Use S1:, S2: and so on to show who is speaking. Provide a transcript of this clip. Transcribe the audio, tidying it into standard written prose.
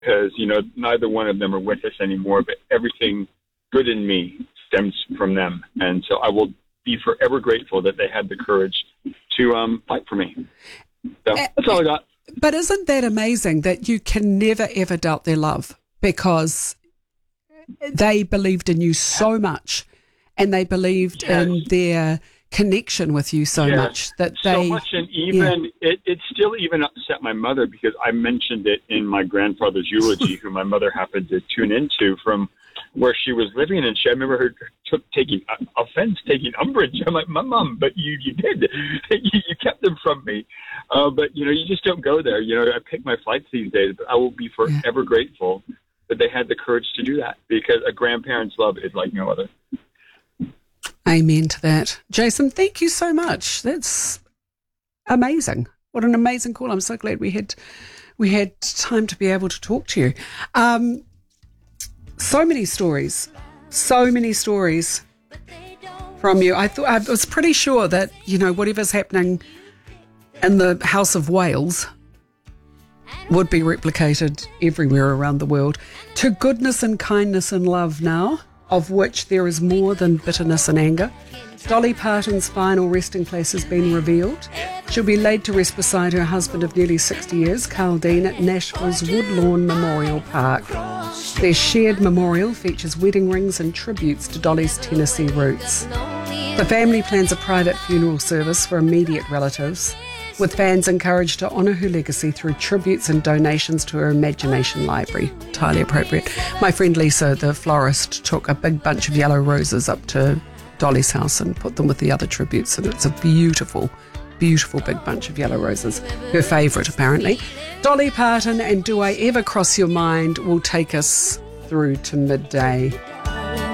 S1: because, neither one of them are with us anymore, but everything good in me stems from them. And so I will be forever grateful that they had the courage to fight for me. So that's all I got.
S2: But isn't that amazing that you can never, ever doubt their love, because they believed in you so much, and they believed in their connection with you so much that they...
S1: So much, and even it still even upset my mother, because I mentioned it in my grandfather's eulogy, who my mother happened to tune into from where she was living, and I remember her taking offense, taking umbrage. I'm like, Mom, but you did. you kept them from me. But, you just don't go there. I pick my flights these days, but I will be forever grateful that they had the courage to do that, because a grandparent's love is like no other.
S2: Amen to that. Jason, thank you so much. That's amazing. What an amazing call. I'm so glad we had time to be able to talk to you. So many stories from you. I was pretty sure that, whatever's happening in the House of Wales would be replicated everywhere around the world. To goodness and kindness and love now, of which there is more than bitterness and anger. Dolly Parton's final resting place has been revealed. She'll be laid to rest beside her husband of nearly 60 years, Carl Dean, at Nashville's Woodlawn Memorial Park. Their shared memorial features wedding rings and tributes to Dolly's Tennessee roots. The family plans a private funeral service for immediate relatives, with fans encouraged to honour her legacy through tributes and donations to her Imagination Library. Entirely appropriate. My friend Lisa, the florist, took a big bunch of yellow roses up to Dolly's house and put them with the other tributes, and it's a beautiful, beautiful big bunch of yellow roses. Her favourite, apparently. Dolly Parton and Do I Ever Cross Your Mind will take us through to midday.